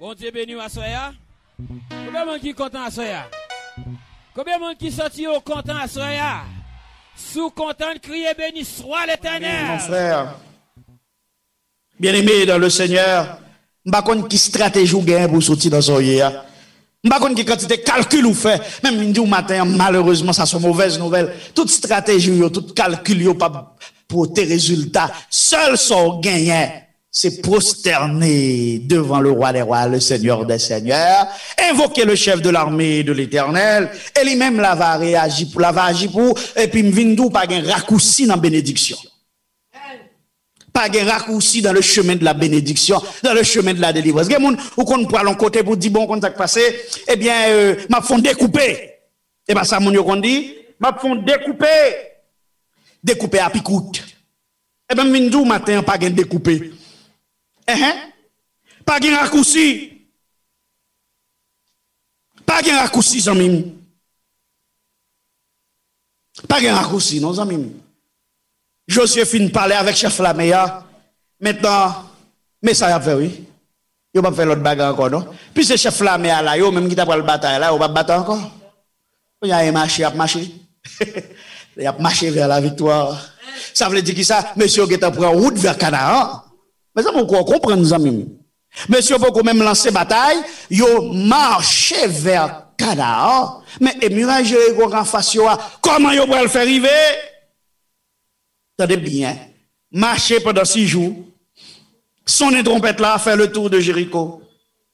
Bon Dieu béni à soya. Combien de monde qui content à soya? Combien de monde qui sorti au content à soya? Sous content de crier béni soit l'Éternel. Mon frère, bien-aimé dans le Seigneur, je ne sais pas qui stratégie ou gain pour sortir dans soya. Je ne sais pas qui quantité de calcul ou fait. Même lundi au matin, malheureusement, ça sont mauvaises nouvelles. Toute stratégie, tout calcul, pas pour tes résultats. Seul son gagnant, c'est prosterner devant le roi des rois, le Seigneur des seigneurs, invoquer le chef de l'armée de l'Éternel, et lui-même là va réagir pour, et puis m'vindou pas un raccourci dans la bénédiction. Pas un raccourci dans le chemin de la bénédiction, dans le chemin de la délivrance. Il y a des gens qui ont l'on côté pour dire bon, quand ça passé, eh bien, m'a font découper. Et bien, ça, mon yo qu'on dit, m'a font découper à picoute. Eh bien, m'vindou matin, pas un découper. Pas de raccourci. Pas de raccourci, Zamim. Pas de raccourci, non, Zamim. Josué fin parler avec chef Laméa. Maintenant, mais ça y a fait, oui. Il va pas faire l'autre bagarre encore, non? Puis ce chef Laméa là, même qui t'a pas le bataille là, il va battre encore. Il y a un marché, il a marché vers la victoire. Ça veut dire que ça, monsieur qui t'a pris en route vers Canaan. Mais ça, vous comprenez, ça, même. Monsieur, vous même lancer bataille, yo marché vers Canaan. Mais, Émirat Jéricho en face, comment yo pourrait le faire arriver? Attendez bien. Marcher pendant 6 jours. Sonner trompette là, faire le tour de Jéricho.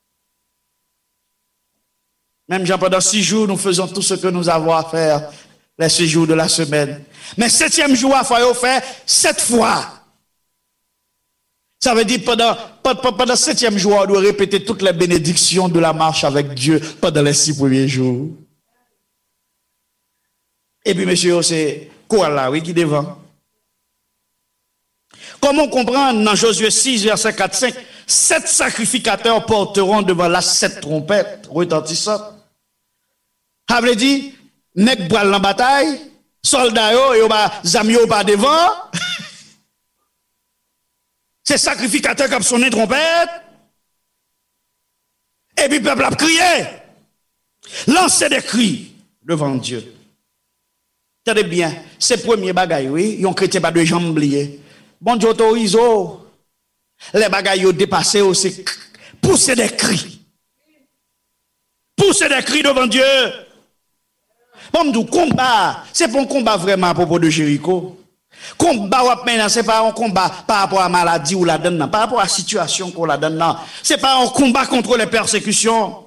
Même pendant 6 jours, nous faisons tout ce que nous avons à faire les 6 jours de la semaine. Mais 7e jour, il faut faire 7 fois. Ça veut dire pendant 7e jour, on doit répéter toutes les bénédictions de la marche avec Dieu pendant les 6 premiers jours. Et puis, monsieur, c'est quoi là, oui, qui devant? Comment comprendre dans Josué 6, verset 4-5, 7 sacrificateurs porteront devant la 7 trompettes retentissantes. Ça veut dire, nèg bral en bataille, soldats yo zami yo pas devant. C'est sacrificateur qui sonné trompette. Et puis, le peuple a crié. Lancez des cris devant Dieu. Tenez bien, ces premiers bagailles, oui, ils ont chrétien pas de jambes liées. Bon Dieu autorise, les bagailles ont dépassé aussi. Pousser des cris. Pousser des cris devant Dieu. Bon, nous, combat, c'est pas un combat vraiment à propos de Jéricho. Combat maintenant, c'est pas un combat par rapport à la maladie ou la donne, par rapport à la situation qu'on la donne. C'est pas un combat contre les persécutions.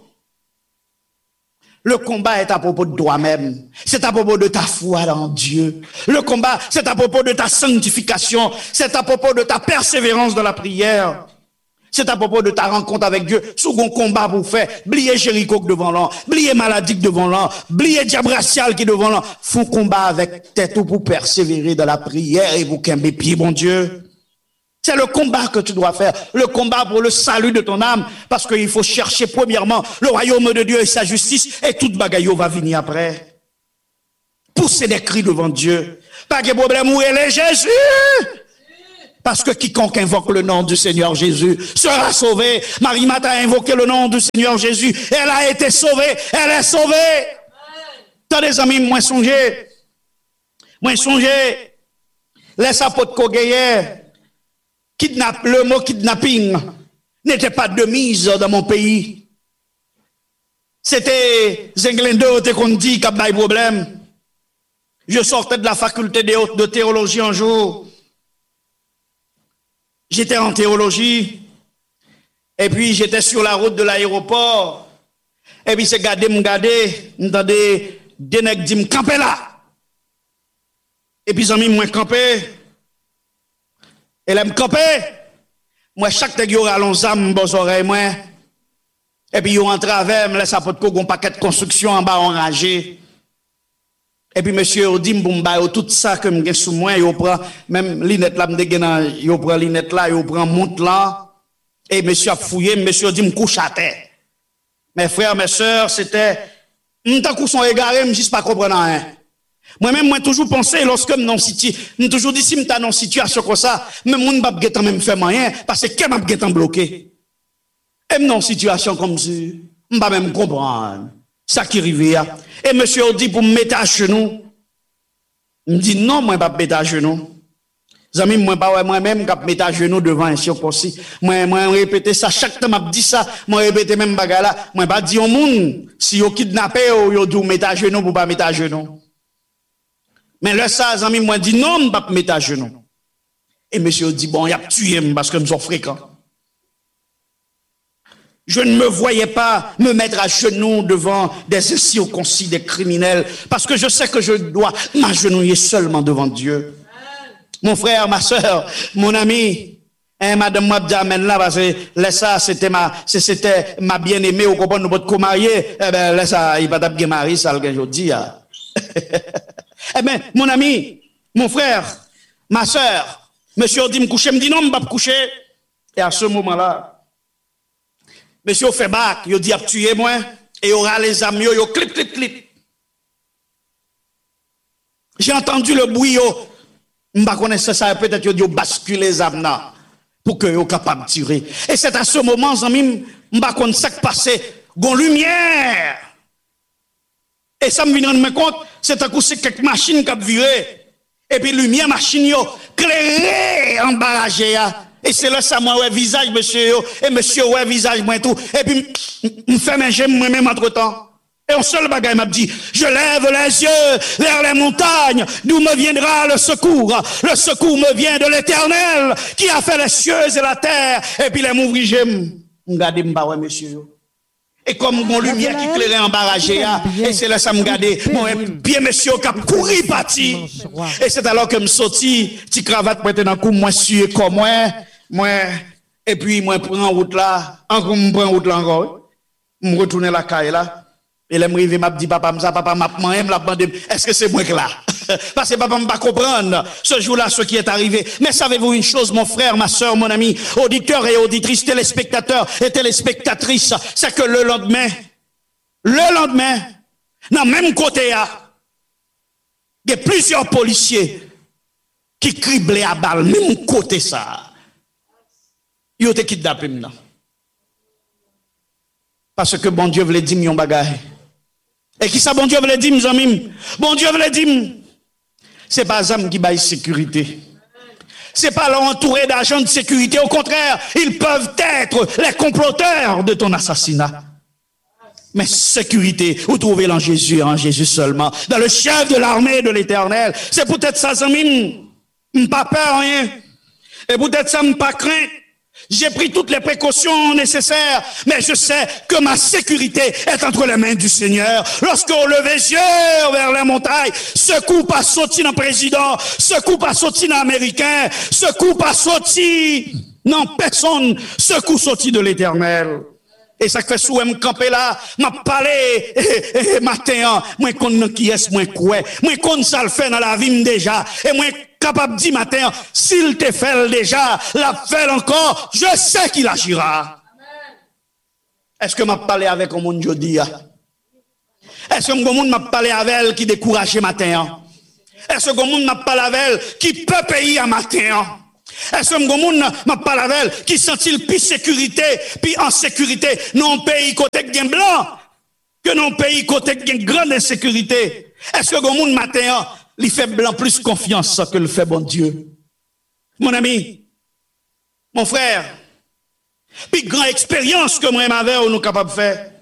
Le combat est à propos de toi-même. C'est à propos de ta foi dans Dieu. Le combat, c'est à propos de ta sanctification. C'est à propos de ta persévérance dans la prière. C'est à propos de ta rencontre avec Dieu. Second combat pour faire. Blier Jéricho devant l'an. Blier maladie devant l'an. Blier diable racial qui devant l'an. Faut combat avec tête pour persévérer dans la prière et pour qu'un pied, bon Dieu. C'est le combat que tu dois faire. Le combat pour le salut de ton âme. Parce qu'il faut chercher premièrement le royaume de Dieu et sa justice. Et toute bagaille va venir après. Pousser des cris devant Dieu. Pas de problème où est Jésus. Parce que quiconque invoque le nom du Seigneur Jésus sera sauvé. Marie-Marthe a invoqué le nom du Seigneur Jésus. Elle a été sauvée. Elle est sauvée. Tant des amis, moi songez. Les apôtres Kogueye, le mot kidnapping n'était pas de mise dans mon pays. C'était Zenglendo qu'on dit qu'il y a des problèmes. Je sortais de la faculté de théologie un jour. J'étais en théologie, et puis j'étais sur la route de l'aéroport, et puis c'est m'entendez, des nègres dit m'camper là. Et puis amis moi camper. Et là m'camper. Moi chaque nègre yo rallonge zam bon oreille moi. Et puis yo en travers, me laisse apôtre ko gon paquet de construction en bas enragé. Et puis monsieur dit m'bomba tout ça que m'gen sous moi yo prend même linette là m'dégena yo prend linette là yo prend montre là et monsieur a fouillé monsieur dit m'couche à terre. Mes frères mes sœurs c'était m'tan coup sont égaré me juste pas comprendre rien. Moi-même moi toujours pensé lorsque me toujours dit si m'ta dans situation comme ça même moun pas getan même faire rien parce que qu'est m'a getan bloqué. Et non, situation comme si, je ne pas même comprendre ça qui arrive. Et monsieur dit pour me mettre à genoux. Je dis non, moi, je ne vais pas me mettre à genoux. Zami, moi-même, je mettre à genoux devant un circoncis. Moi, répéter ça, chaque temps, je dis ça, moi, répéter même bagarre là. Moi, pas dire au monde, si vous kidnappez, vous dit mettre à genoux pour pas mettre à genoux. Mais là, ça, zami, moi, dit non, je ne vais pas me mettre à genoux. Et monsieur dit, bon, il a tué parce que nous sommes fréquents. Je ne me voyais pas me mettre à genoux devant des circoncis, des criminels, parce que je sais que je dois m'agenouiller seulement devant Dieu. Mon frère, ma soeur, mon ami, madame Mabdiamen là, parce que là, ça, c'était ma bien-aimée, au comprendre, nous pouvons nous marier, eh ben, là, ça, il va d'abord marier, ça, le je dis, eh ben, mon ami, mon frère, ma soeur, monsieur dit me coucher, me dit non, me pas me coucher. Et à ce moment-là, monsieur fait bac, il dit, tuer moi, et il aura les amis, il clip, clip, clip. J'ai entendu le bruit, je ne connais pas ça, peut-être qu'il bascule les âmes pour que soient capables de tirer. Et c'est à ce moment, je ne connais pas ce qui passé, une lumière. Et ça me vient de me compte, c'est un coup, c'est quelques machines qui ont viré. Et puis, lumière, machine, clairée, embarrassée. Et c'est là, ça, moi, ouais, visage, monsieur, et monsieur, ouais, visage, moi, et tout. Et puis, me fait mes j'aime moi-même entre temps. Et un seul bagage m'a dit, je lève les yeux vers les montagnes, d'où me viendra le secours. Le secours me vient de l'Éternel, qui a fait les cieux et la terre. Et puis, les m'ouvrir, j'aime. Regardez, ouais, monsieur. Et comme mon lumière qui clairait embarrassée, et c'est là, ça me regardait, mon pied, monsieur, qui a couru parti. Et c'est alors que me sorti, petite cravate prête dans le cou, moi, suis comme moi, et puis, moi, prends route là, encore, me prends route là encore, me retourner la caille là. Et là, me m'a dit, papa, m'a demandé, est-ce que c'est moi que là? Parce que papa m'a pas comprendre ce jour-là, ce qui est arrivé. Mais savez-vous une chose, mon frère, ma soeur, mon ami, auditeurs et auditrices, téléspectateurs et téléspectatrices, c'est que le lendemain, dans le même côté, il y a plusieurs policiers qui criblaient à balle, même côté ça. Ils ont été kidnappés maintenant. Parce que bon Dieu voulait dire millions bagaille. Et qui ça bon Dieu voulait dire, mes amis? Bon Dieu voulait dire, c'est pas les hommes qui baillent sécurité. C'est pas leur entouré d'agents de sécurité. Au contraire, ils peuvent être les comploteurs de ton assassinat. Mais sécurité, vous trouvez en Jésus seulement. Dans le chef de l'armée de l'Éternel. C'est peut-être ça, amis, pas peur, rien. Et peut-être ça, pas craint. J'ai pris toutes les précautions nécessaires, mais je sais que ma sécurité est entre les mains du Seigneur. Lorsqu'on lève les yeux vers les montagnes, ce coup pas sorti dans le président, ce coup pas sorti dans l'Américain, ce coup pas sorti non personne, ce coup sorti de l'Éternel. Et ça fait souhait me camper là, m'a parlé matin, moi connais qui est moi quoi, moi connais ça le fait dans la vie déjà, et moi capable de dire matin, s'il te fait déjà, l'a fait encore, je sais qu'il agira. Est-ce que m'a parlé avec un monde jeudi? Est-ce que mon monde m'a parlé avec elle qui découragé matin? Est-ce que mon monde m'a parlé avec elle qui peut payer à matin? Est-ce que mon monde m'a parlé avec elle qui sentit le plus sécurité, puis en sécurité, non pays côté gain blanc, que non pays côté gain grande insécurité? Est-ce que mon monde matin, il fait blanc plus confiance que le fait bon Dieu? Mon ami, mon frère, puis grande expérience que moi m'avais ou nous capables de faire,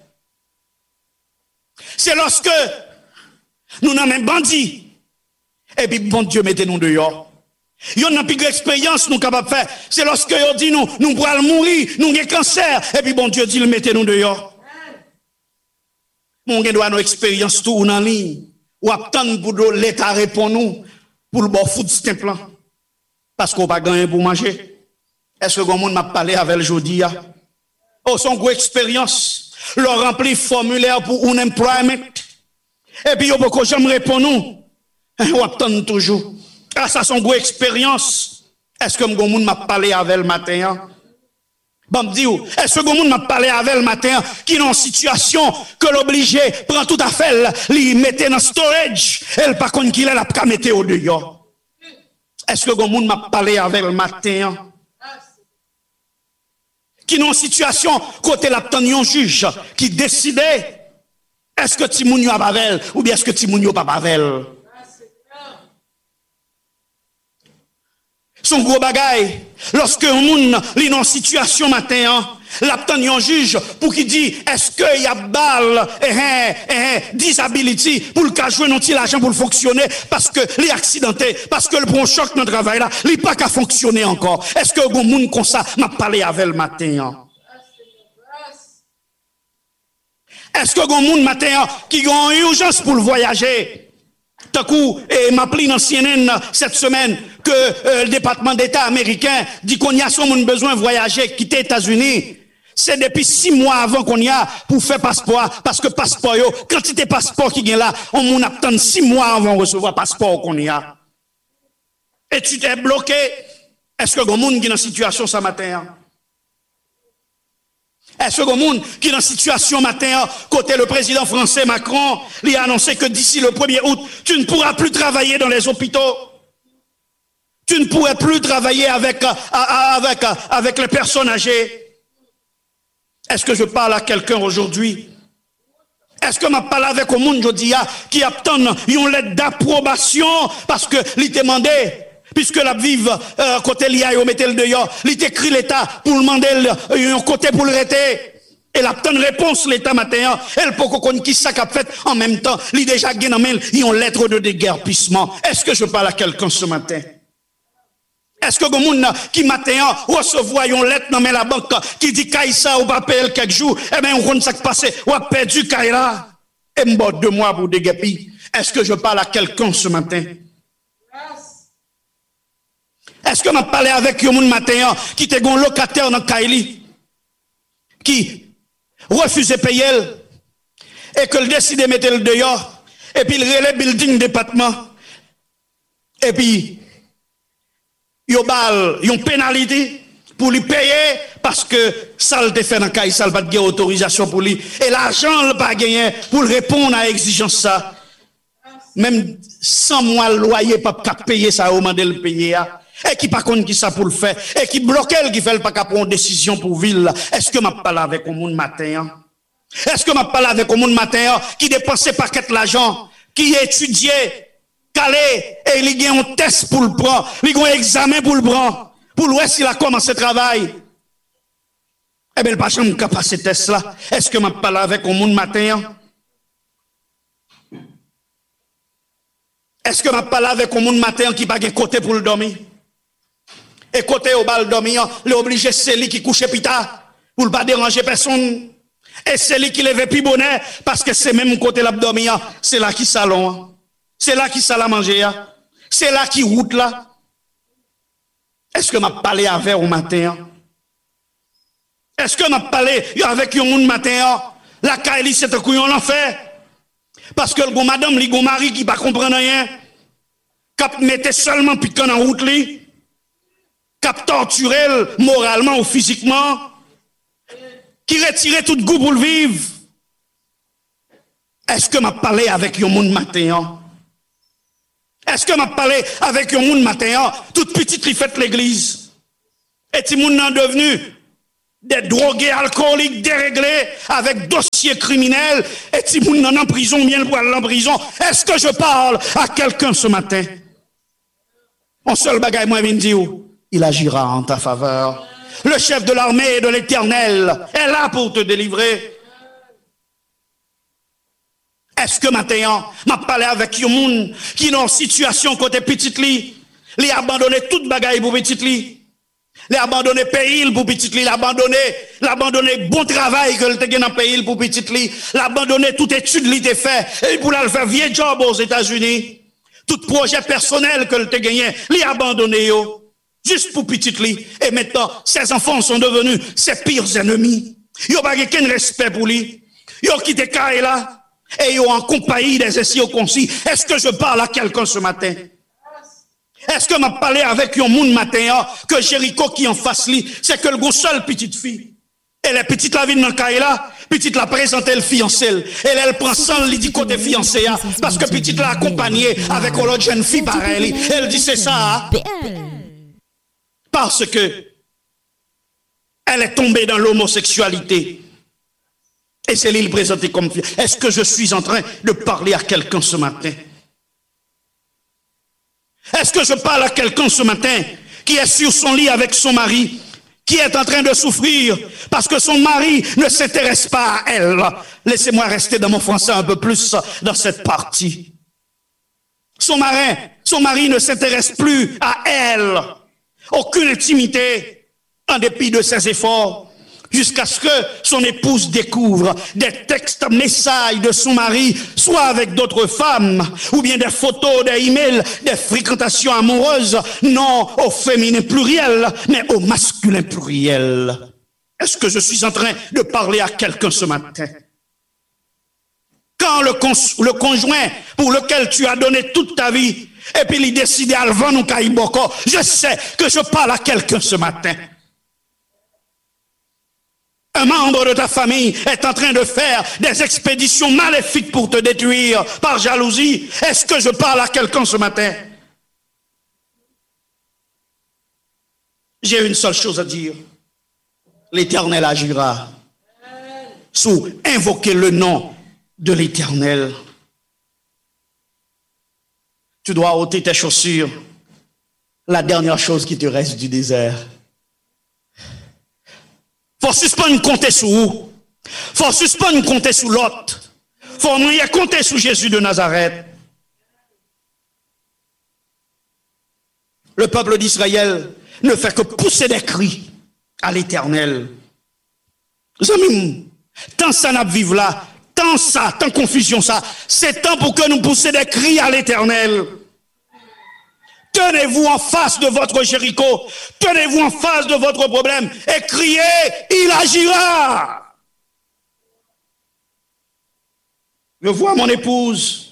c'est lorsque nous n'avons même bandit, et puis bon Dieu mettez nous dehors. Il y a une plus grande expérience nous capables de faire, c'est lorsque on dit nous pourrons mourir, nous avons cancer, et puis bon Dieu dit mettez nous dehors. Mon gars doit nos expériences tout en ligne. Ou attendre pour l'État répond nous pour le bon food stamp là. Parce qu'on va gagner pour manger. Est-ce que le monde m'a parlé avec le jeudi? Oh, son gros expérience. Leur rempli formulaire pour unemployment. Et puis, il faut que j'aime répondre nous. On attend toujours. Ah, ça, son gros expérience. Est-ce que le monde m'a parlé avec le matin? Bon, me dit, est-ce que le monde m'a parlé avec le matin qui est en situation que l'obligé prend tout à fait, lui mette dans storage, elle pas contre qu'il est là pour mettre au dehors. Est-ce que le monde m'a parlé avec le matin? qui n'ont situation côté l'obtenir un juge qui décidait est-ce que Timounio a pavel ou bien est-ce que Timounio pas pavel. Son gros bagay, lorsque un monde lit dans situation matin, l'obtenir un juge pour qui dit est-ce qu'il y a balle disability pour le cas jouer non l'argent pour le fonctionner parce que les accidenté parce que le bon choc dans le travail là, il pas qu'à fonctionner encore. Est-ce que un monde comme ça m'a parlé avec le matin? Est-ce que un monde matin qui a une urgence pour le voyager? Tout coup, et m'a pris dans CNN cette semaine que le département d'État américain dit qu'on y a son monde besoin de voyager, quitter les États-Unis. C'est depuis 6 mois avant qu'on y a pour faire passeport, parce que passeport, quantité passeport qui est là, on attend 6 mois avant de recevoir passeport qu'on y a. Et tu t'es bloqué. Est-ce que le monde qui est dans situation ce matin? Est-ce que le monde qui est dans situation matin, côté le président français Macron, il a annoncé que d'ici le 1er août, tu ne pourras plus travailler dans les hôpitaux. Tu ne pourrais plus travailler avec les personnes âgées. Est-ce que je parle à quelqu'un aujourd'hui? Est-ce que je parle avec un monde aujourd'hui qui attend une lettre d'approbation parce que il demandé, puisque la vive côté l'IA, il mettait le dehors, il écrit l'État pour demander un côté pour le rester. Et la bonne réponse l'État matin, elle peut qu'on qui ça qu'a fait en même temps, il déjà gagné une lettre de déguerpissement. Est-ce que je parle à quelqu'un ce matin? Est-ce que le monde qui matin recevoir une lettre dans la banque qui dit Kaïsa ou pas payer quelques jours, eh bien on compte ça qui passe, ou a perdu Kaïla et m'bot 2 mois pour déguerpir. Est-ce que je parle à quelqu'un ce matin? Est-ce que m'a parlé avec un monde matin qui était un locataire dans Kaïli qui refusait de payer et que le décide de mettre le dehors et puis il relève building département et puis il y a une pénalité pour lui payer parce que ça le fait dans Kaï, ça n'a pas de autorisation pour lui et l'argent n'a pas gagné pour répondre à l'exigence ça. Même 100 mois le loyer pas payer ça au moment de le payer. Et qui pas contre qui ça pour le faire et qui bloque elle qui fait le pas qu'à prendre une décision pour ville. Est-ce que m'a parlé avec un monde matin? Est-ce que m'a parlé avec un monde matin qui dépensait paquet l'argent, qui étudiait, calé et il a un test pour le prendre, il a un examen pour le prendre, pour voir s'il a commencé le travail. Eh bien, il pas jamais capable ce test là. Est-ce que m'a parlé avec un monde matin? Est-ce que m'a parlé avec un monde matin qui pas de côté pour le dormir? Et côté au bal dormir, il est obligé c'est lui qui couche pita pour ne pas déranger personne. Et c'est lui qui lève plus bonnet parce que c'est même côté là dormir, c'est là qui salon. C'est là qui salle à manger. C'est là qui route là. Est-ce que m'a parlé avec au matin? Est-ce que m'a parlé avec un monde matin? La Kaili c'est un couillon l'enfer. Parce que le bon madame, le bon mari qui pas comprendre rien, qui mettait seulement piquant en route li. Cap torturé moralement ou physiquement, qui retirait tout goût pour le vivre. Est-ce que m'a parlé avec un monde matin? Est-ce que m'a parlé avec un monde matin? Toute petite qui fait l'église. Et tout le monde est devenu des drogués alcooliques déréglés avec dossiers criminels. Et tout le monde est en prison, bien pour aller en prison. Est-ce que je parle à quelqu'un ce matin? Un seul bagaille, moi, je dis il agira en ta faveur. Le chef de l'armée de l'Éternel est là pour te délivrer. Est-ce que maintenant, m'a parlé avec un monde qui est en situation côté petite li, il a abandonné toute bagaille pour petite li, il a abandonné pays pour petite li, il a abandonné bon travail que le te dans pays pour petite li, il a abandonné toute étude li te fait et pour la faire vieux job aux États-Unis, tout projet personnel que le te gagné, il a abandonné yo. Juste pour petite li. Et maintenant, ses enfants sont devenus ses pires ennemis. Ils n'ont pas aucun respect pour lui. Ils ont quitté Kaila. Et ils ont en compagnie des essais concis. Est-ce que je parle à quelqu'un ce matin? Est-ce que m'a parlé avec un monde matin que Jéricho qui en face lui, c'est que le seul petite fille. Et la petite la vie dans Kaila, petite la présente le fiancé. Et elle prend sang, elle dit côté fiancé. Parce que petite l'a accompagnée avec une autre jeune fille pareille. Elle dit c'est ça. Parce que Elle est tombée dans l'homosexualité. Et c'est l'île présentée comme fille. Est-ce que je suis en train de parler à quelqu'un ce matin? Est-ce que je parle à quelqu'un ce matin qui est sur son lit avec son mari, qui est en train de souffrir parce que son mari ne s'intéresse pas à elle? Laissez-moi rester dans mon français un peu plus dans cette partie. Son mari ne s'intéresse plus à elle. Aucune intimité, en dépit de ses efforts. Jusqu'à ce que son épouse découvre des textes, messages de son mari, soit avec d'autres femmes, ou bien des photos, des emails, des fréquentations amoureuses, non au féminin pluriel, mais au masculin pluriel. Est-ce que je suis en train de parler à quelqu'un ce matin? Quand le conjoint pour lequel tu as donné toute ta vie, et puis il décide à le vendre ou caïboko, je sais que je parle à quelqu'un ce matin. Un membre de ta famille est en train de faire des expéditions maléfiques pour te détruire par jalousie. Est-ce que je parle à quelqu'un ce matin? J'ai une seule chose à dire. L'Éternel agira. Sous invoquer le nom de l'Éternel. Tu dois ôter tes chaussures. La dernière chose qui te reste du désert. Faut suspendre compter sur vous. Faut suspendre compter sur l'autre. Faut moyen compter sur Jésus de Nazareth. Le peuple d'Israël ne fait que pousser des cris à l'Éternel. Amis, tant ça n'a vivre là, tant confusion ça, c'est temps pour que nous poussions des cris à l'Éternel. Tenez-vous en face de votre Jéricho. Tenez-vous en face de votre problème et criez, il agira. Je vois mon épouse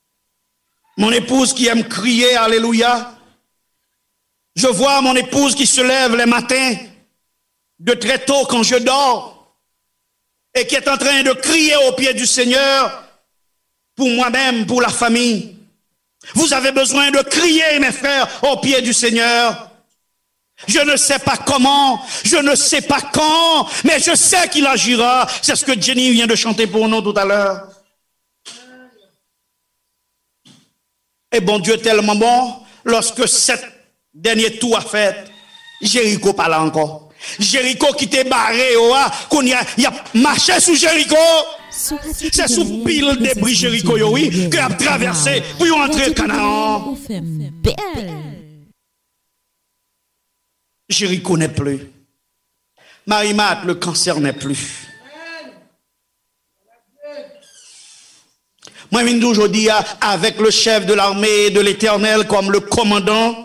qui aime crier, alléluia. Je vois mon épouse qui se lève les matins de très tôt quand je dors et qui est en train de crier au pied du Seigneur pour moi-même, pour la famille. Vous avez besoin de crier, mes frères, au pied du Seigneur. Je ne sais pas comment, je ne sais pas quand, mais je sais qu'il agira. C'est ce que Jenny vient de chanter pour nous tout à l'heure. Et bon Dieu tellement bon, lorsque cet dernier tour a fait, Jéricho parle encore. Jéricho qui t'est barré, qu'on y a marché sous Jéricho. C'est sous pile débris Jéricho, oui, que a traversé pour entrer au Canaan. Jéricho n'est plus. Marie-Marthe, le cancer n'est plus. Moi, je viens aujourd'hui avec le chef de l'armée de l'Éternel comme le commandant.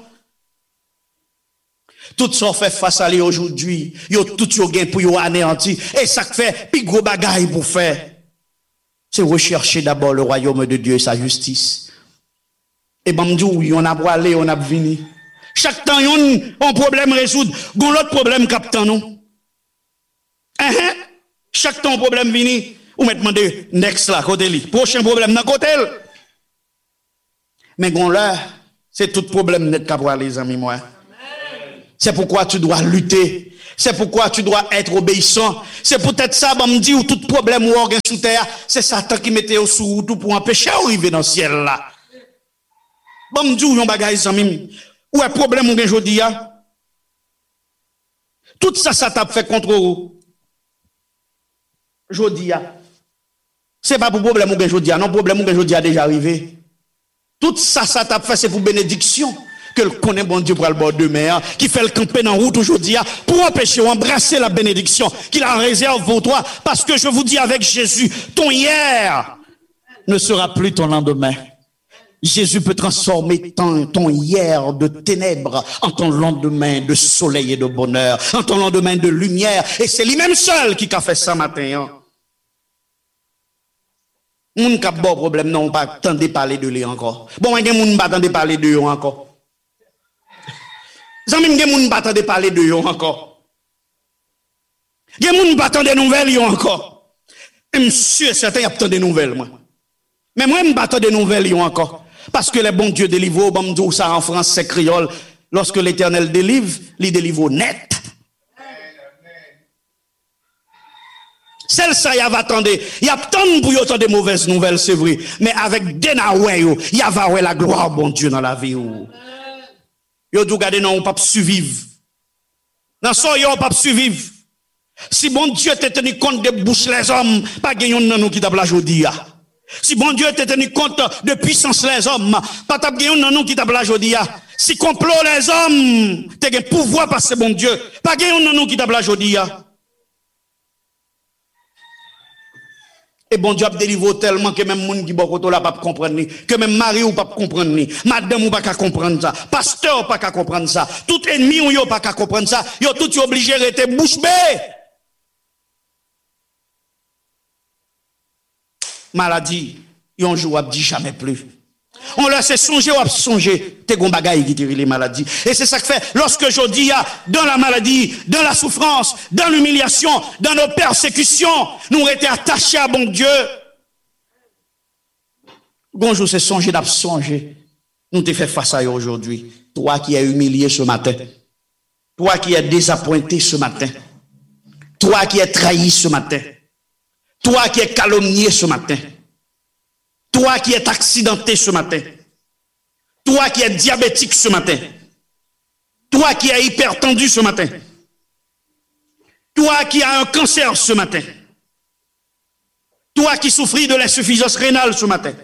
Tout ça fait face à lui aujourd'hui. Tout yo gain pour yo anéanti. Et ça fait plus gros bagaille pour faire. C'est rechercher d'abord le royaume de Dieu et sa justice. Et ben m'dou, on a pour aller, on a venir. Chaque temps yon un problème résoudre, gon l'autre problème captant nous. Chaque temps un problème vini, ou me demander next là côté li. Prochain problème dans côté. Mais gon là, c'est tout problème net qu'a pour aller les amis moi. C'est pourquoi tu dois lutter. C'est pourquoi tu dois être obéissant. C'est peut-être ça, me dit, ou tout problème ou organe sous terre, c'est Satan qui mettait au sous tout pour empêcher d'arriver dans le ciel là. Me dit, yon bagay zami, ou un problème ou gen jodi ya. Tout ça, ça t'a fait contre vous. Jodi ya. C'est pas pour problème ou gen jodi ya, non, problème ou gen jodi ya déjà arrivé. Tout ça, ça t'a fait, c'est pour bénédiction. Que le connaît bon Dieu pour le bord de mer, qui fait le camper dans la route aujourd'hui, pour empêcher ou embrasser la bénédiction qu'il a en réserve pour toi. Parce que je vous dis avec Jésus, ton hier ne sera plus ton lendemain. Jésus peut transformer ton hier de ténèbres en ton lendemain de soleil et de bonheur, en ton lendemain de lumière. Et c'est lui-même seul qui a fait ça matin. Moun ka bon problème, non, pas attendre parler de lui encore. Bon, il y a moun pas attendre parler de lui encore. Zami gen moun pas attendre parler de yo encore. Gen moun pas attendre nouvelles yo encore. Monsieur certain y a attendre des nouvelles moi. Mais moi me pas attendre des nouvelles yo encore parce que les bons Dieu délivrent, bon me ça en France c'est créole, lorsque l'Éternel délivre, il délivre net. Celle ça, y a attendre. Y a tant pour y autant de mauvaises nouvelles, c'est vrai. Mais avec denaway, y a va la gloire, bon Dieu, dans la vie. Yo tout gade non, on pas survivre. Dans son yo, on pas survivre. Si bon Dieu t'a tenu compte de bouche les hommes, pas gagnon nan nous qui t'a la jodi. Si bon Dieu t'a tenu compte de puissance les hommes, pas t'a gagnon nan nous qui t'a la jodi. Si complot les hommes, t'as un pouvoir passer bon Dieu, pas gagnon nan nous qui t'a la jodi. Et bon Dieu a délivré tellement que même moun qui bokoto la pas comprendre ni, que même mari ou pas comprendre ni, madame ou pas comprendre ça, pasteur pas comprendre ça, tout ennemi ou yo pas comprendre ça, yo tout obligé rester bouche bée. Maladie, yon jour a dit jamais plus. On laisse songer ou songer, t'es gon bagay qui tire les maladies. Et c'est ça que fait, lorsque je dis, dans la maladie, dans la souffrance, dans l'humiliation, dans nos persécutions, nous étions attachés à bon Dieu. Bonjour, c'est songer d'absonger. Nous te fait face à eux aujourd'hui. Toi qui es humilié ce matin. Toi qui es désappointé ce matin. Toi qui es trahi ce matin. Toi qui es calomnié ce matin. Toi qui es accidenté ce matin. Toi qui es diabétique ce matin. Toi qui es hypertendu ce matin. Toi qui as un cancer ce matin. Toi qui souffris de l'insuffisance rénale ce matin.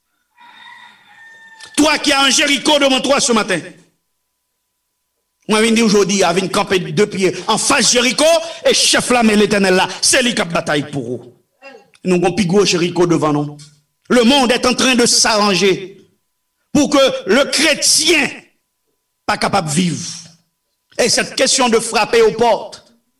Toi qui as un Jéricho devant toi ce matin. Moi, je viens aujourd'hui, je viens camper 2 pieds en face Jéricho et chef là, mais l'éternel là, c'est lui qui a bataille pour vous. Nous avons plus gros Jéricho devant nous. Le monde est en train de s'arranger pour que le chrétien pas capable de vivre. Et cette question de frapper aux portes.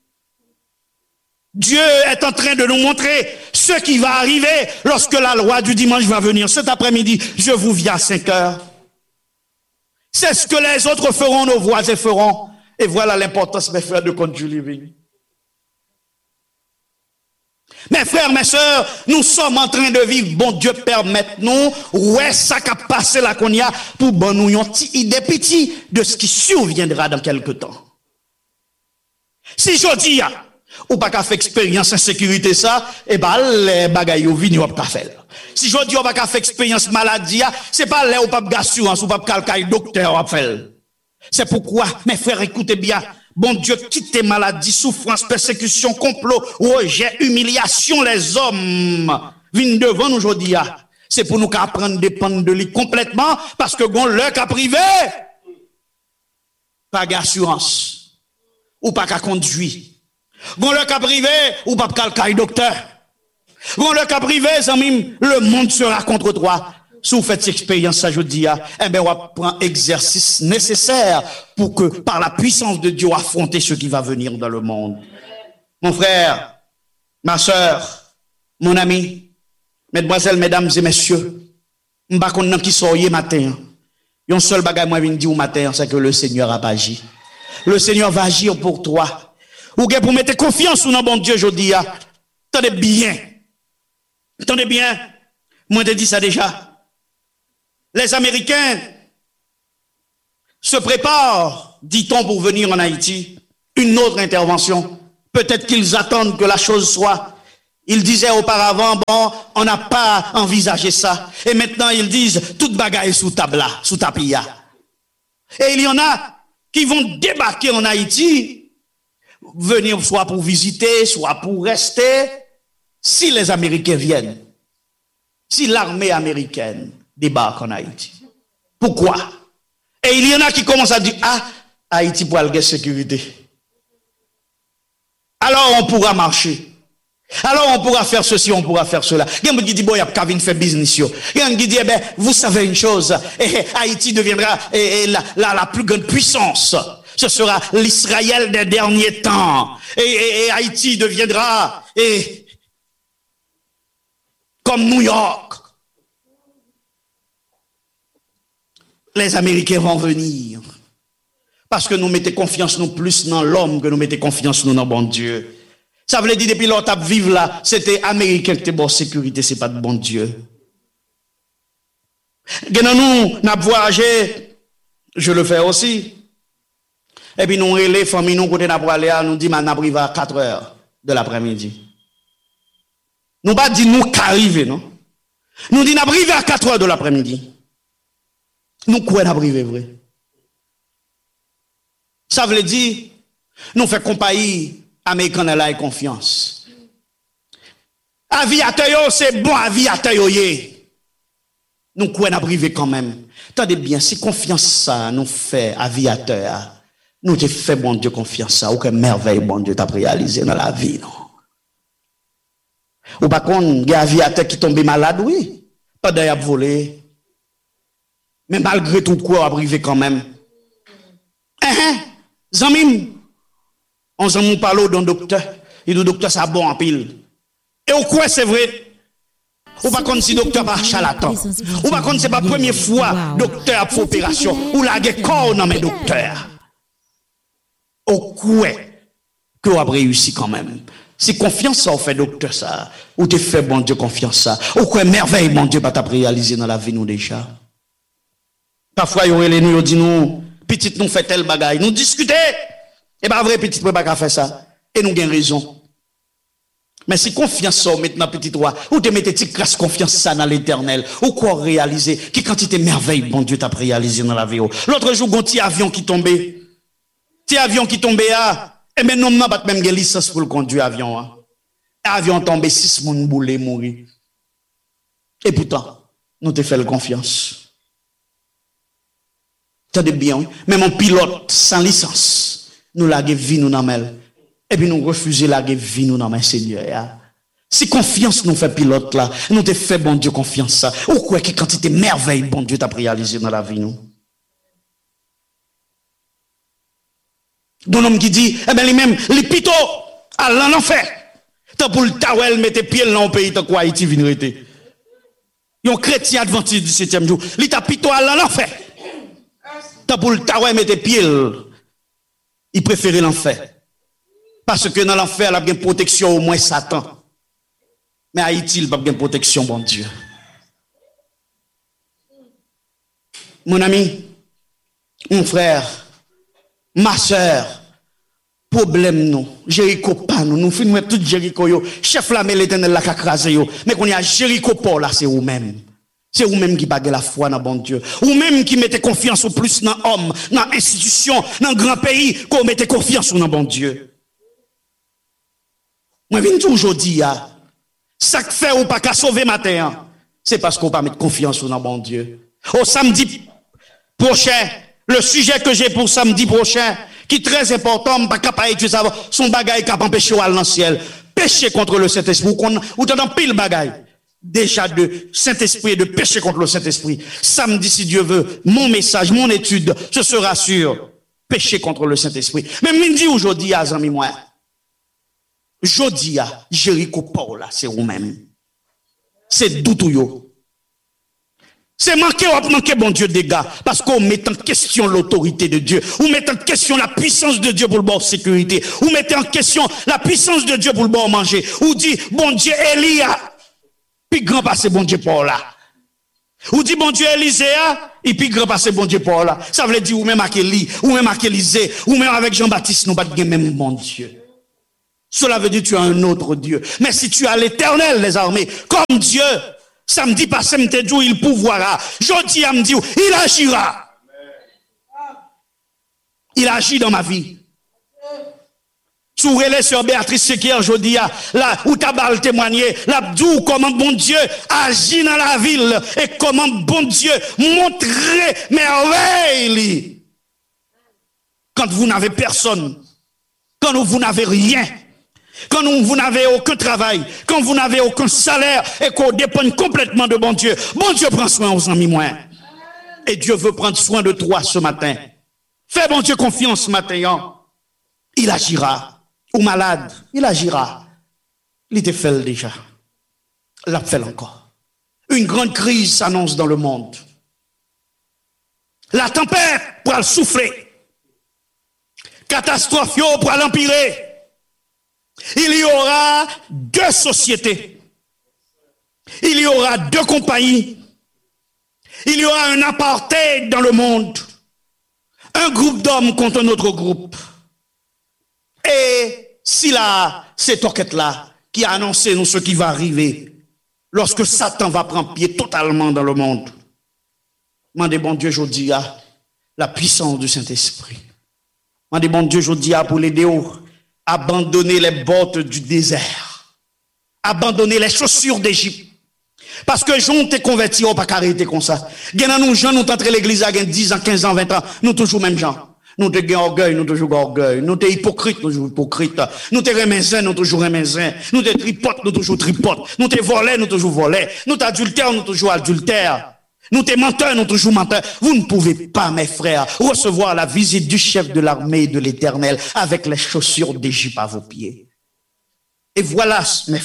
Dieu est en train de nous montrer ce qui va arriver lorsque la loi du dimanche va venir. Cet après-midi, je vous viens à 5 heures. C'est ce que les autres feront, nos voisins feront. Et voilà l'importance, mes frères, de Country Living. Mes frères, mes sœurs, nous sommes en train de vivre. Bon Dieu, permette-nous. Ouais, ça qu'a passé là qu'on y a pour bon nous une petite idée petit de ce qui surviendra dans quelque temps. Si je dis, ou pas qu'à faire expérience en sécurité ça, et ben les bagailles au vini ou pas faire. Si je dis ou pas qu'à faire expérience maladie, c'est pas là ou pas d'assurance ou pas calcaille docteur ou faire. C'est pourquoi, mes frères, écoutez bien. Bon Dieu, quitte maladie, souffrance, persécution, complot, rejet, humiliation, les hommes viennent devant nous aujourd'hui. C'est pour nous qu'apprendre à dépendre de lui complètement, parce que gon l'heure qu'a privé, pas d'assurance, ou pas qu'à conduire. Gon l'heure qu'a privé, ou pas qu'à docteur. Gon l'heure qu'a privé, le monde sera contre toi. Si vous faites cette expérience, ça je dis, eh bien, on va prendre exercice nécessaire pour que, par la puissance de Dieu, affronter ce qui va venir dans le monde. Mon frère, ma soeur, mon ami, mesdemoiselles, mesdames et messieurs, je ne sais pas qui soyez matin. Il y a un seul bagage moi vient dire au matin, c'est que le Seigneur a agi. Le Seigneur va agir pour toi. Ou pour mettre confiance dans bon Dieu, je dis, attendez bien. Attendez bien. Moi, je dis ça déjà. Les Américains se préparent, dit-on, pour venir en Haïti. Une autre intervention. Peut-être qu'ils attendent que la chose soit. Ils disaient auparavant, bon, on n'a pas envisagé ça. Et maintenant, ils disent, toute bagaille sous table là, sous tapis là. Et il y en a qui vont débarquer en Haïti, venir soit pour visiter, soit pour rester, si les Américains viennent. Si l'armée américaine débarque en Haïti. Pourquoi? Et il y en a qui commencent à dire, ah, Haïti pour la sécurité. Alors on pourra marcher. Alors on pourra faire ceci, on pourra faire cela. Il y a qui dit, bon, il y a Kevin fait business. Il y a qui dit, eh ben, vous savez une chose, Haïti deviendra la plus grande puissance. Ce sera l'Israël des derniers temps. Et Haïti deviendra comme New York. Les Américains vont venir. Parce que nous mettons confiance nous plus dans l'homme que nous mettons confiance nous dans bon Dieu. Ça veut dire depuis l'autre vivre là, c'était Américain qui était bon sécurité, c'est pas de bon Dieu. Nous n'a voyagé, je le fais aussi. Et puis nous les familles nous côté n'a aller, nous dit n'a privé à 4 heures de l'après-midi. Nous pas dit nous qu'arriver, non? Nous dit nous arriver à 4 heures de l'après-midi. Nous quoi nous arriver vrai? Ça veut dire, nous fait compagnie américaine et confiance. Aviateur, c'est bon aviateur. Nous quoi nous arriver quand même. Attendez bien, si confiance ça nous fait aviateur, nous te fait bon Dieu confiance ça, ou que merveille bon Dieu t'a réalisé dans la vie, non? Ou par contre, il y a un aviateur qui tombe malade, oui. Pas d'ailleurs volé. Mais malgré tout, quoi, arrivé quand même. Zamim, on s'en parle d'un docteur. Il dit, docteur, ça bon en pile. Et au quoi, c'est vrai? Ou par contre, si docteur pas charlatan. Ou par contre, c'est pas la première fois docteur a fait opération. Ou la corps dans mes docteurs. Au quoi, que vous avez réussi quand même. Si confiance ça, on fait docteur ça. Ou te fait bon Dieu confiance ça. Ou quoi, merveille, bon Dieu, pas t'a réalisé dans la vie, nous déjà. Parfois, nous dit nous, petite nous fait tel bagaille. Nous discuter. Et pas vrai, petite, pas faire ça. Et nous avons raison. Mais si confiance ça, maintenant, petit roi, ou te mettez grâce confiance ça dans l'éternel, ou quoi réaliser, qui quantité merveille, bon Dieu, t'a réalisé dans la vie. L'autre jour, un petit avion qui tombait. Petit avion qui tombait, et maintenant, on n'a pas même de licence pour le conduire avion. Avion tombé, 6 moun boulé, mourir. Et pourtant, nous te fait confiance. T'as bien, oui? Même un pilote sans licence, nous la vie nous dans et puis nous refuser la vie nous dans Seigneur. Si confiance nous fait pilote là, nous te fait bon Dieu confiance ça. Ou quoi que quantité merveille bon Dieu t'a réalisé dans la vie nous. D'un homme qui dit, eh ben lui-même, les pito à l'enfer. Tant pour le tawel mettre pied dans le pays tant quoi Haïti vient rester. Un chrétien adventiste du 7e jour, il t'a pito à l'enfer. Tant pour le tawel mettre pied, il préférait l'enfer. Parce que dans l'enfer, il a bien protection au moins Satan. Mais Haïti, il n'a pas bien protection, bon Dieu. Mon ami, mon frère, ma soeur, problème nous, Jéricho pas nous, nous finissons tout Jéricho yo, chef la mais l'éternel la crasé yo, mais qu'on y a Jéricho pas là, c'est vous-même. C'est vous-même qui baguez la foi dans bon Dieu. Ou même qui mettez confiance au plus dans l'homme, dans l'institution, dans le grand pays, qu'on mettez confiance dans bon Dieu. Moi, je viens toujours dire, ça que fait ou pas qu'à sauver matin, c'est parce qu'on pas mettre confiance dans bon Dieu. Au samedi prochain, le sujet que j'ai pour samedi prochain, qui est très important, pas capable de savoir, son bagaille qui a empêché ou dans le ciel. Pécher contre le Saint-Esprit, ou t'entends pile bagaille. Déjà de Saint-Esprit et de pécher contre le Saint-Esprit. Samedi, si Dieu veut, mon message, mon étude, ce sera sur pécher contre le Saint-Esprit. Mais midi aujourd'hui, à amis moi, jodi a Jéricho Paula, c'est vous-même. C'est doutouyo. C'est manquer bon Dieu des gars, parce qu'on met en question l'autorité de Dieu, ou met en question la puissance de Dieu pour le bon sécurité, ou met en question la puissance de Dieu pour le bon manger, ou dit bon Dieu Elia, puis grand passé bon Dieu Paula. Ou dit bon Dieu Élisée, et puis grand passé bon Dieu Paula. Ça veut dire ou même avec Élie, ou même avec Élisée, ou même avec Jean-Baptiste, nous pas de même bon Dieu. Cela veut dire que tu as un autre Dieu. Mais si tu as l'Éternel, les armées, comme Dieu, samedi passé, me dit, il pouvoira. Jeudi, me dit, il agira. Il agit dans ma vie. Tu relais sur Béatrice Sequier, jeudi, là, où tu as témoigné, là, d'où comment bon Dieu agit dans la ville, et comment bon Dieu montrer merveille. Quand vous n'avez personne, quand vous n'avez rien, quand vous n'avez aucun travail, quand vous n'avez aucun salaire et qu'on dépend complètement de bon Dieu prend soin aux amis moins. Et Dieu veut prendre soin de toi ce matin. Fais bon Dieu confiance ce matin. Il agira. Ou malade, il agira. Il te fait déjà. Il l'a fait encore. Une grande crise s'annonce dans le monde. La tempête pourra le souffler. Catastrophe pourra l'empirer. Il y aura 2 sociétés. Il y aura 2 compagnies. Il y aura un apartheid dans le monde. Un groupe d'hommes contre un autre groupe. Et si là, cette enquête-là, qui a annoncé nous ce qui va arriver lorsque Satan va prendre pied totalement dans le monde. Mandez bon Dieu, je dis la puissance du Saint-Esprit. Mandez bon Dieu, je dis pour l'aider à abandonner les bottes du désert, abandonner les chaussures d'Égypte. Parce que gens t'es converti, on pas arrêter comme ça. Gen nous gens nous entrer l'église à 10 ans, 15 ans, 20 ans, nous toujours même gens. Nous te gain orgueil, nous toujours orgueil. Nous te hypocrite, nous toujours hypocrite. Nous te remézin, nous toujours remézin. Nous te tripote, nous toujours tripote. Nous te volé, nous toujours volé. Nous t'adultère, nous toujours adultère. Nous te menteur, nous toujours menteur. Vous ne pouvez pas, mes frères, recevoir la visite du chef de l'armée de l'Éternel avec les chaussures d'Égypte à vos pieds. Et voilà, mes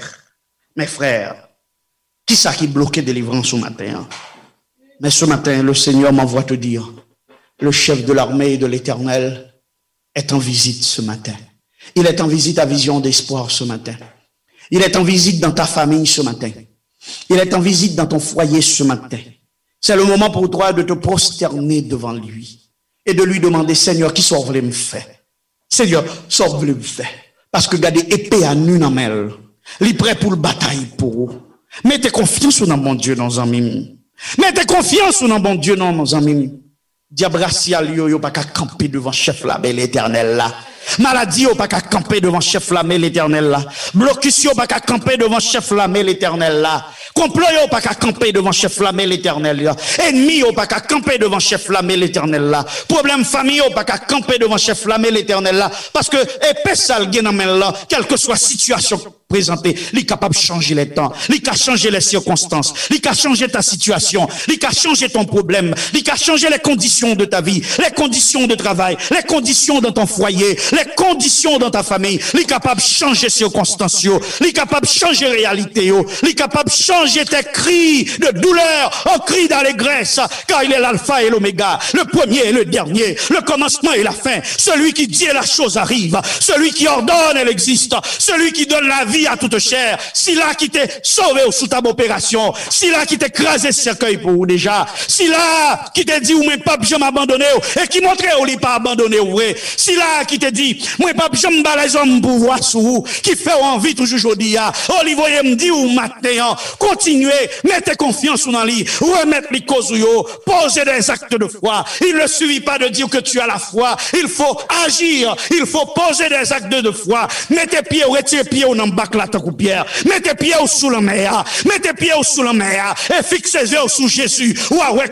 frères, qui ça qui bloquait délivrance ce matin? Mais ce matin, le Seigneur m'envoie te dire, le chef de l'armée de l'Éternel est en visite ce matin. Il est en visite à Vision d'Espoir ce matin. Il est en visite dans ta famille ce matin. Il est en visite dans ton foyer ce matin. C'est le moment pour toi de te prosterner devant lui et de lui demander, Seigneur, qui sort voulait me faire? Seigneur, sort voulait me faire? Parce que regardez, épée à nu dans mêle. Il est prêt pour le bataille pour vous. Mettez confiance dans mon Dieu dans un mime. Mettez confiance dans mon Dieu dans un mime. Diable racial yo pas qu'à camper devant chef la belle éternel là. Maladie yo pas qu'à camper devant chef la belle éternel là. Blocus yo pas qu'à camper devant chef la belle éternel là. Complot yo pas qu'à camper devant chef la belle éternel là. Ennemi yo pas qu'à camper devant chef la belle éternel là. Problème famille yo pas qu'à camper devant chef la belle éternel là parce que épée sale gen nan là, quelle que soit situation présentée, il est capable de changer les temps, il est changer les circonstances, il est changer ta situation, il est changer ton problème, il est changer les conditions de ta vie, les conditions de travail, les conditions dans ton foyer, les conditions dans ta famille, il est capable de changer circonstances, il est capable de changer réalité, il est capable de changer tes cris de douleur en cris d'allégresse, car il est l'alpha et l'oméga, le premier et le dernier, le commencement et la fin, celui qui dit et la chose arrive, celui qui ordonne elle existe, celui qui donne la vie à toute chair, si là qui t'est sauvé sous ta opération, si là qui t'est écrasé cercueil pour vous déjà, si là qui t'est dit ou même pas jamais abandonné et qui montre ou li pas abandonné ou vrai, si là qui t'est dit moi pas jamais ba les hommes pour voir sous vous, qui fait envie toujours aujourd'hui oh li voyez me dit ou matin continuez, mettez confiance dans lui, remettre les causes yo, posez des actes de foi. Il ne suffit pas de dire que tu as la foi, il faut agir, il faut poser des actes de foi. Mettez pied, retirez pied ou dans bac la Pierre. Mettez pied sous la mer. Mettez pied sous la mer. Et fixez-les sous Jésus. Ou avec